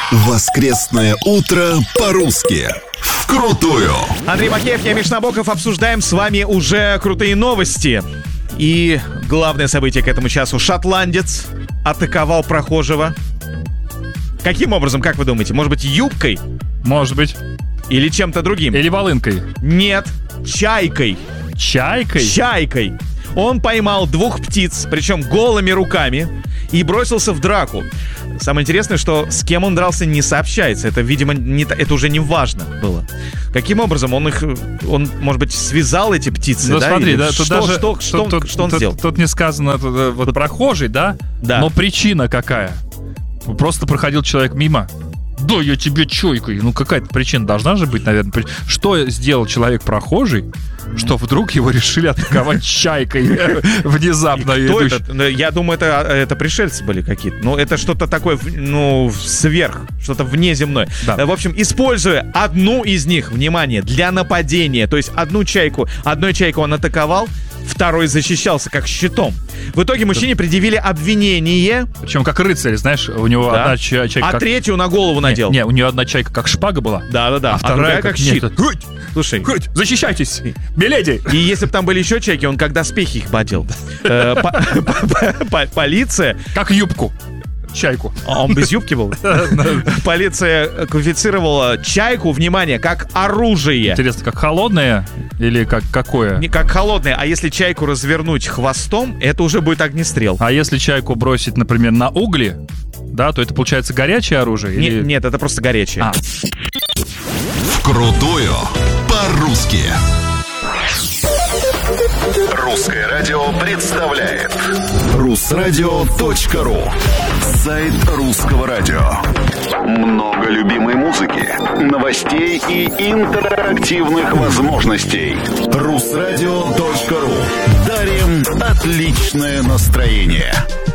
Воскресное утро по-русски. Вкрутую. Андрей Макеев, я Миш Набоков. Обсуждаем с вами уже крутые новости. И главное событие к этому часу. Шотландец атаковал прохожего. Каким образом, как вы думаете? Может быть, юбкой? Может быть. Или чем-то другим? Или волынкой? Нет, чайкой. Чайкой? Чайкой. Он поймал 2 птиц, причем голыми руками, и бросился в драку. Самое интересное, что с кем он дрался, не сообщается. Это, видимо, это уже не важно было. Каким образом он, может быть, связал эти птицы, ну, да? Смотри, да, Что он сделал? Тут не сказано, вот прохожий, да? Да. Но причина какая? Просто проходил человек мимо. Да, я тебе чойкой. Ну, какая-то причина должна же быть, наверное. Что сделал человек прохожий, что вдруг его решили атаковать чайкой внезапно? Кто это? Я думаю, это пришельцы были какие-то. Ну, это что-то такое, сверх, что-то внеземное. Да. В общем, используя одну из них, внимание, для нападения, то есть одной чайку он атаковал, второй защищался как щитом. В итоге мужчине предъявили обвинение. Причем как рыцарь, знаешь, у него одна чайка... А третью на голову надел. Не, у нее одна чайка как шпага была. Да. А вторая как щит. Слушай. Защищайтесь, миледи! И если бы там были еще чайки, он как доспехи их бы одел. Полиция... Как юбку. Чайку. А он без юбки был? Полиция квалифицировала чайку, внимание, как оружие. Интересно, как холодное или как какое? Не как холодное, а если чайку развернуть хвостом, это уже будет огнестрел. А если чайку бросить, например, на угли, да, то это получается горячее оружие? Нет, это просто горячее. Вкрутую по-русски. Русское радио представляет Rusradio.ru. Сайт русского радио. Много любимой музыки, новостей и интерактивных возможностей. Rusradio.ru. Дарим отличное настроение.